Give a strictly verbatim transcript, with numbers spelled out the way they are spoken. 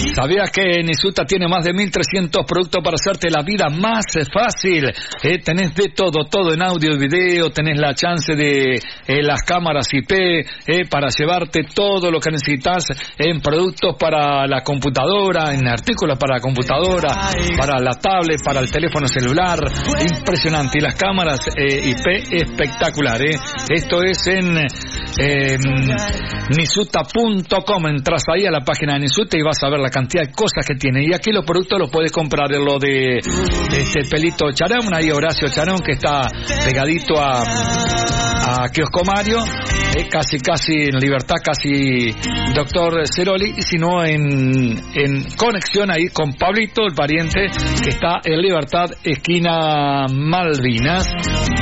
¿Sabías que Nisuta tiene más de mil trescientos productos para hacerte la vida más fácil? Eh, tenés de todo, todo en audio y video, tenés la chance de eh, las cámaras I P, eh, para llevarte todo lo que necesitas en productos para la computadora, en artículos para la computadora, para la tablet, para el teléfono celular. Impresionante. Y las cámaras eh, I P espectacular. Eh. Esto es en eh, nisuta punto com. Entras ahí a la página de Nisuta y vas a ver la cantidad de cosas que tiene. Y aquí los productos los puedes comprar en lo de, de este Pelito Charón, ahí Horacio Charón, que está pegadito a, a Kiosco Mario, eh, casi casi en Libertad, casi Doctor Ceroli, sino en, en conexión ahí con Pablito, el pariente, que está en Libertad, esquina Malvinas.